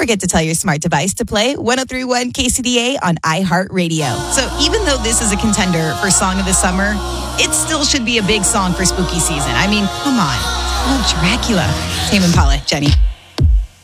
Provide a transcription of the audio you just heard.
forget to tell your smart device to play 103.1 KCDA on iHeartRadio. So even though this is a contender for Song of the Summer, it still should be a big song for spooky season. I mean, come on. Oh, Dracula. Tame Impala, Jenny.